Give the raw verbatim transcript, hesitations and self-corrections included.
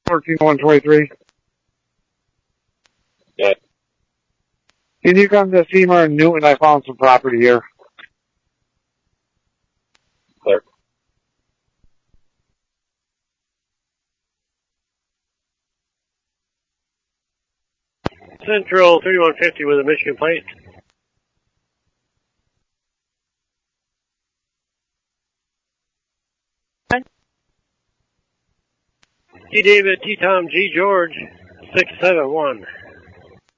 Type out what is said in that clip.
fourteen one twenty-three. Yeah. Can you come to Seymour and Newton? I found some property here. Clear. Central thirty-one fifty with a Michigan plate. T. David, T. Tom, G. George, six seven one.